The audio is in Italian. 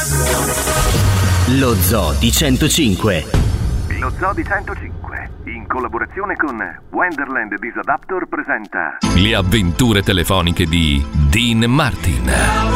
Lo Zoo di 105. Lo Zoo di 105, in collaborazione con Wonderland Disadaptor, presenta Le avventure telefoniche di Dean Martin.